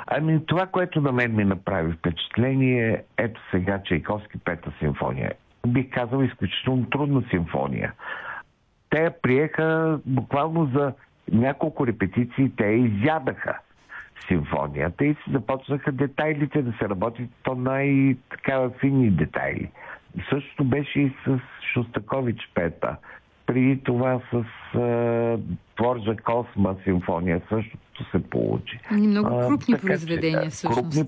Ами това, което на мен ми направи впечатление, ето сега Чайковски Пета симфония. Бих казал изключително трудна симфония. Те я приеха буквално за няколко репетиции, те изядаха симфонията и се започнаха детайлите да се работят, то най-такава финни детайли. Същото беше и с Шостакович Пета. Преди това с Творжа Косма симфония същото се получи. И много крупни произведения всъщност. Крупни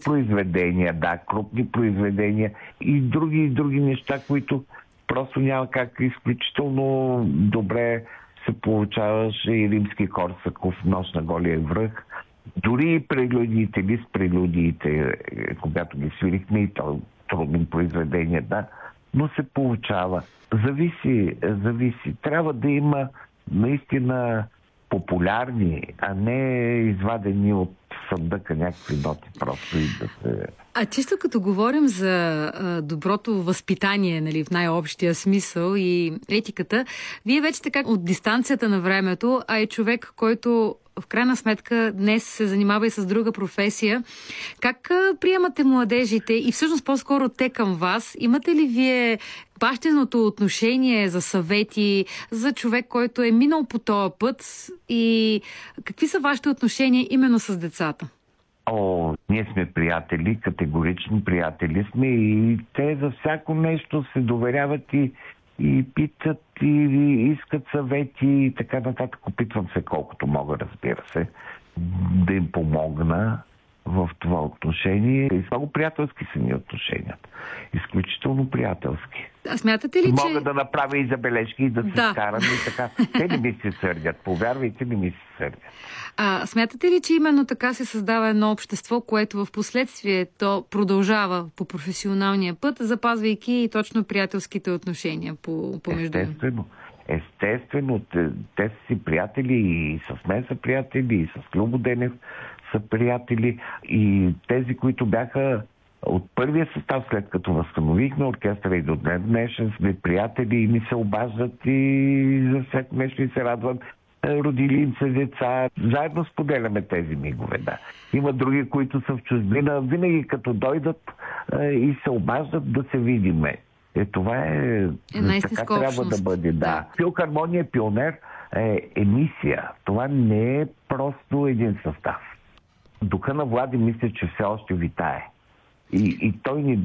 произведения и други неща, които просто няма как. Изключително добре се получаваше и Римски Корсаков, Нощ на голия връх. Дори и прелюдиите, ли с прелюдиите, когато ги свирихме, и то трудни произведения, да, но се получава. Зависи. Трябва да има наистина популярни, а не извадени от съндъка някакви ноти просто и да се... А чисто като говорим за доброто възпитание, нали, в най-общия смисъл и етиката, вие вече така от дистанцията на времето, а и човек, който в крайна сметка днес се занимава и с друга професия. Как приемате младежите и всъщност по-скоро те към вас? Имате ли вие бащиното отношение за съвети, за човек, който е минал по този път и какви са вашите отношения именно с децата? Ние сме приятели, категорични приятели сме и те за всяко нещо се доверяват и питат и искат съвети и така нататък. Опитвам се колкото мога, разбира се, да им помогна в това отношение. И много приятелски са ни отношенията. Изключително приятелски. А смятате ли, че... Мога да направя и забележки и да се скарам и така. Те не ми се сърдят. Повярвайте, не ми се сърдят. А смятате ли, че именно така се създава едно общество, което в последствие то продължава по професионалния път, запазвайки и точно приятелските отношения помежду? Естествено. Те са си приятели и с мен са приятели, и с Любо Денев са приятели. И тези, които бяха от първия състав, след като възстановихме оркестъра и до днес днешен, сме приятели и ми се обаждат и за всяко нещо и се радват. Родили им се деца. Заедно споделяме тези мигове, да. Има други, които са в чужбина. Винаги като дойдат и се обаждат да се видиме. Това е така трябва да бъде, да. Филхармония Пионер е емисия. Това не е просто един състав. Духа на Влади мисля, че все още витае. И той ни